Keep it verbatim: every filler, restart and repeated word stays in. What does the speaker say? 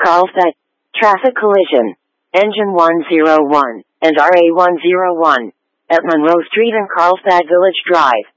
Carlsbad. Traffic collision. Engine one oh one and R A one oh one at Monroe Street and Carlsbad Village Drive.